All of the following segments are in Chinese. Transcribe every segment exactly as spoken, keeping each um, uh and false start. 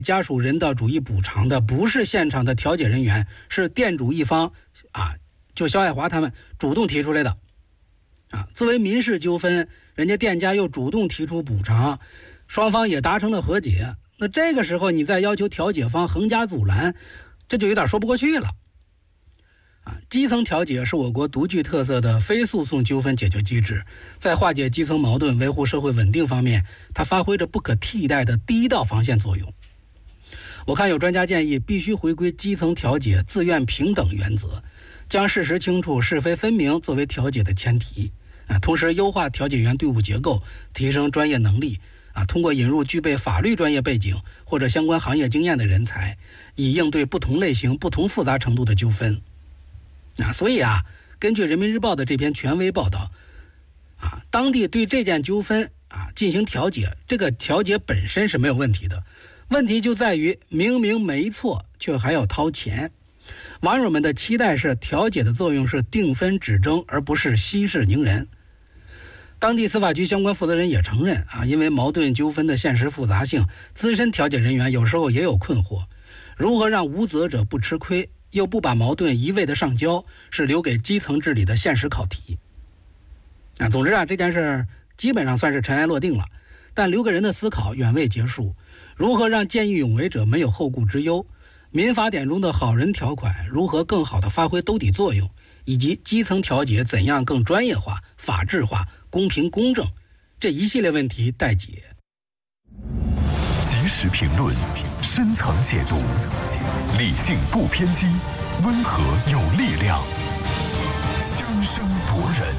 家属人道主义补偿的不是现场的调解人员，是店主一方啊，就肖爱华他们主动提出来的啊。作为民事纠纷，人家店家又主动提出补偿，双方也达成了和解，那这个时候你再要求调解方横加阻拦，这就有点说不过去了啊。基层调解是我国独具特色的非诉讼纠纷解决机制，在化解基层矛盾、维护社会稳定方面，它发挥着不可替代的第一道防线作用。我看有专家建议必须回归基层调解自愿平等原则，将事实清楚、是非分明作为调解的前提啊，同时优化调解员队伍结构，提升专业能力啊，通过引入具备法律专业背景或者相关行业经验的人才，以应对不同类型、不同复杂程度的纠纷啊。所以啊，根据人民日报的这篇权威报道啊，当地对这件纠纷啊进行调解，这个调解本身是没有问题的。问题就在于明明没错，却还要掏钱。网友们的期待是调解的作用是定分止争，而不是息事宁人。当地司法局相关负责人也承认啊，因为矛盾纠纷的现实复杂性，资深调解人员有时候也有困惑，如何让无责者不吃亏，又不把矛盾一味的上交，是留给基层治理的现实考题啊。总之啊，这件事基本上算是尘埃落定了，但留给人的思考远未结束。如何让见义勇为者没有后顾之忧？民法典中的好人条款如何更好地发挥兜底作用？以及基层调解怎样更专业化、法治化、公平公正？这一系列问题待解。 及时评论，深层解读，理性不偏激，温和有力量，声声夺人。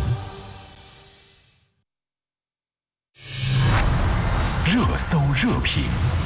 热搜热评。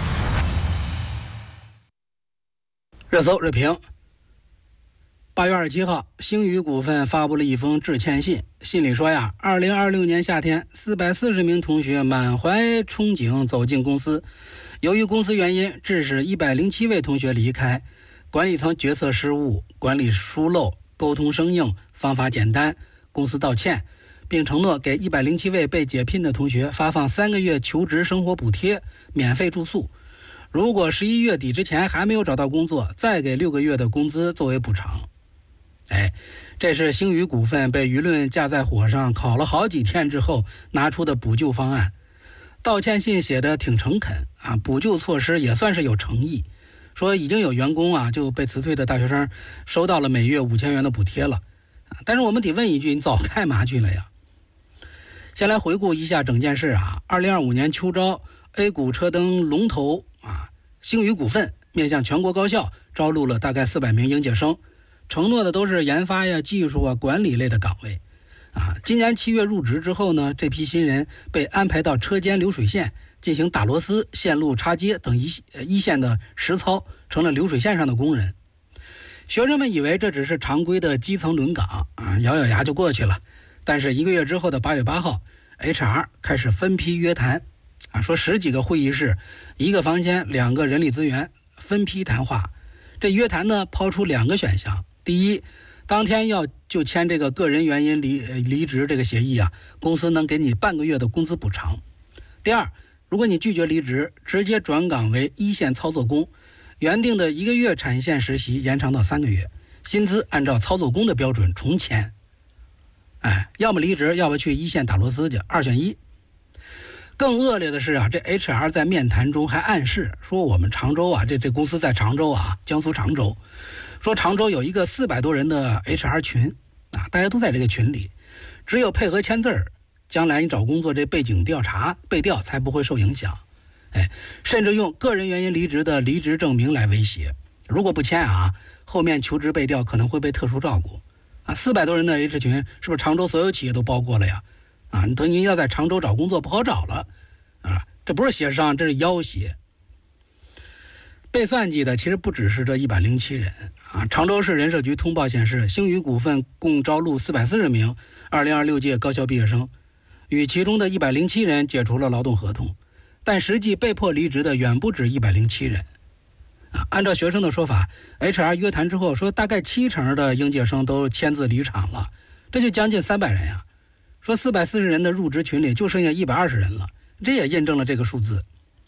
热搜热评。八月二十七号，星宇股份发布了一封致歉信，信里说呀，二零二六年夏天，四百四十名同学满怀憧憬走进公司，由于公司原因，致使一百零七位同学离开，管理层决策失误、管理疏漏、沟通生硬、方法简单，公司道歉，并承诺给一百零七位被解聘的同学发放三个月求职生活补贴，免费住宿。如果十一月底之前还没有找到工作，再给六个月的工资作为补偿。哎，这是星宇股份被舆论架在火上烤了好几天之后拿出的补救方案。道歉信写得挺诚恳啊，补救措施也算是有诚意，说已经有员工啊就被辞退的大学生收到了每月五千元的补贴了。但是我们得问一句，你早干嘛去了呀？先来回顾一下整件事啊。二零二五年秋招 A 股车灯龙头啊，星宇股份面向全国高校招录了大概四百名应届生，承诺的都是研发呀、技术啊、管理类的岗位啊。今年七月入职之后呢，这批新人被安排到车间流水线进行打螺丝、线路插接等一一线的实操，成了流水线上的工人。学生们以为这只是常规的基层轮岗啊，咬咬牙就过去了。但是一个月之后的八月八号 H R 开始分批约谈啊，说十几个会议室、一个房间、两个人力资源分批谈话。这约谈呢，抛出两个选项：第一，当天要就签这个个人原因离离职这个协议啊，公司能给你半个月的工资补偿；第二，如果你拒绝离职，直接转岗为一线操作工，原定的一个月产线实习延长到三个月，薪资按照操作工的标准重签。哎，要么离职，要么去一线打螺丝去，二选一。更恶劣的是啊，这 H R 在面谈中还暗示说，我们常州啊，这这公司在常州啊，江苏常州，说常州有一个四百多人的 H R 群啊，大家都在这个群里，只有配合签字儿，将来你找工作这背景调查背调才不会受影响。哎，甚至用个人原因离职的离职证明来威胁，如果不签啊，后面求职背调可能会被特殊照顾啊。四百多人的 H 群，是不是常州所有企业都包括了呀？啊，你等您要在常州找工作不好找了啊，这不是协商，这是要挟。被算计的其实不只是这一百零七人啊。常州市人社局通报显示，星宇股份共招录四百四十名二零二六届高校毕业生，与其中的一百零七人解除了劳动合同，但实际被迫离职的远不止一百零七人啊。按照学生的说法 ，H R 约谈之后说，大概七成的应届生都签字离场了，这就将近三百人呀。说四百四十人的入职群里就剩下一百二十人了，这也印证了这个数字。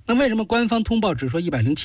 那为什么官方通报只说一百零七？